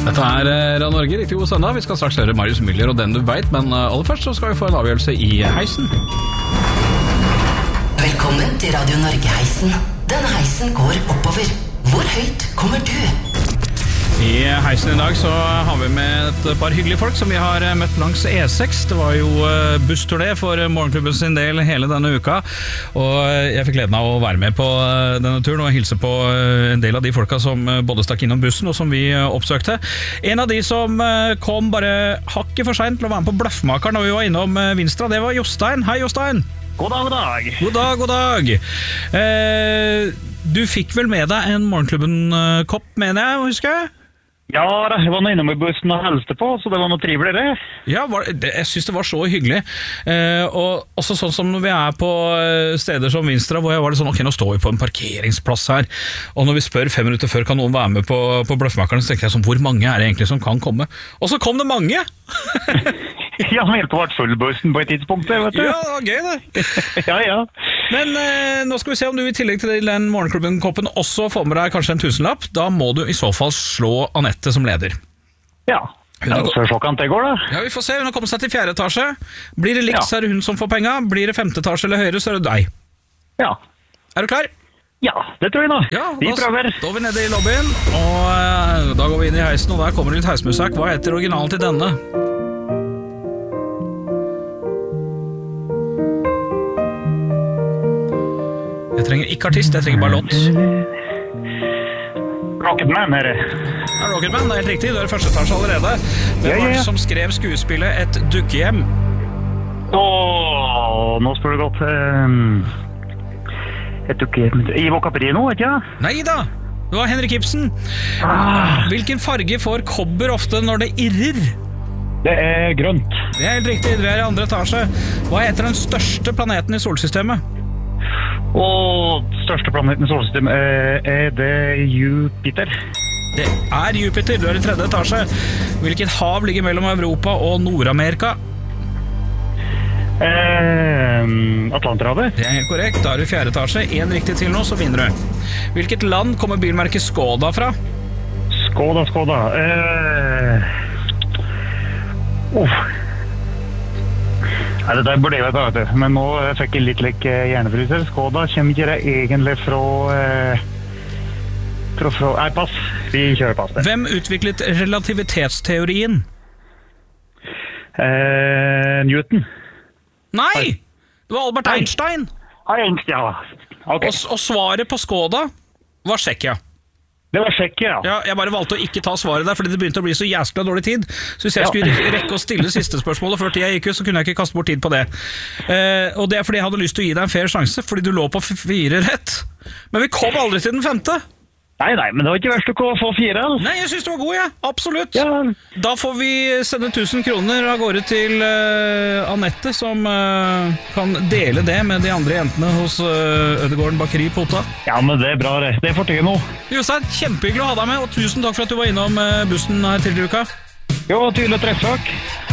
Dette Radio Norge, riktig god søndag. Vi skal straks høre Marius Müller og den du vet, men aller først så skal vi få en avgjørelse i heisen. Velkommen til Radio Norge-heisen. Denne heisen går oppover. Hvor høyt kommer du? I heisen i dag så har vi med et par hyggelige folk som vi har møtt langs E6. Det var jo bussturné for morgenklubben sin del hele denne uka, og jeg fikk gleden av å være med på denne turen og hilse på en del av de folka som både stakk innom bussen og som vi oppsøkte. En av de som kom bare hakket for sent til å være med på Bløffmakeren når vi var innom Vinstra, det var Jostein. Hei Jostein! God dag, god dag. God dag, god dag. Du fikk vel med deg en morgenklubben-kopp, mener jeg, husker jeg? Ja, jeg var nå innom i bussen og helste på, så det var noe triveligere. Ja, jeg synes det var så hyggelig. Og også sånn som når vi er på steder som Vinstra, hvor jeg var det sånn, ok, nå står vi på en parkeringsplass her, og når vi spør 5 minutter før kan noen være med på Bløffmakeren, så tenker jeg sånn, hvor mange er det egentlig som kan komme? Og så kom det mange! Ja, helt på hvert fullbussen på et tidspunkt, vet du. Ja, det var gøy det. Ja. Men nå skal vi se om du i tillegg til den morgenklubben-koppen også får med deg kanskje en tusenlapp. Da må du i så fall slå Annette som leder. Ja, så sjokkant det går da. Ja, vi får se. Hun har kommet seg til 4. etasje. Blir det likt, så er det hun som får penga. Blir det 5. etasje eller høyere, så er det deg. Ja. Er du klar? Ja, det tror jeg nå. Ja, vi prøver. Da står vi nede i lobbyen, og da går vi inn i heisen, og der kommer det litt heismusikk. Hva heter originalen til denne? Jeg trenger ikke artist, jeg trenger bare låt. Rocketman er det. Ja, Rocketman, det er helt riktig, du er i 1. etasje allerede. Hvem var det som skrev skuespillet Et dukkehjem? Nå spør du godt. Et dukkehjem. Ivo Caprino, ikke ja? Neida, det var Henrik Ibsen. Hvilken farge får kobber ofte når det irrer? Det er grønt. Det er helt riktig, du er i 2. etasje. Hva heter den største planeten i solsystemet? Og største planeten i solsystemet er det Jupiter. Det er Jupiter, du er i 3. etasje. Hvilket hav ligger mellom Europa og Nord-Amerika? Atlanterhavet. Det er helt korrekt, da er du i 4. etasje. En riktig til nå, så vinner du. Hvilket land kommer bilmerket Skoda fra? Skoda. Nei, det der burde jeg vet du. Men nå fikk jeg litt hjernefryser. Skoda kommer ikke det egentlig fra... Nei, pass. Vi kjører pass. Hvem utviklet relativitetsteorien? Newton. Nei! Det var Albert Einstein. Einstein, ja. Okay. Og svaret på Skoda var Tsjekkia. Det var Tsjekkia, ja. Ja. Jeg bare valgte å ikke ta svaret der, fordi det begynte å bli så jæskla dårlig tid. Så hvis jeg skulle rekke å stille siste spørsmålet før tida gikk ut, så kunne jeg ikke kaste bort tid på det. Og det er fordi jeg hadde lyst til å gi deg en fair sjanse, fordi du lå på 4 rett. Men vi kom aldri til den 5. Nei, men det var ikke verst å få 4. Nei, jeg synes det var god, ja. Absolutt. Ja. Da får vi sende 1000 kroner av gårde til Annette, som kan dele det med de andre jentene hos Ødegården Bakeri på Otta. Ja, men det er bra det. Det får til nå. Jostein, kjempehyggelig å ha deg med, og tusen takk for at du var innom bussen her tidligere i uka. Jo, tydelig treffsak.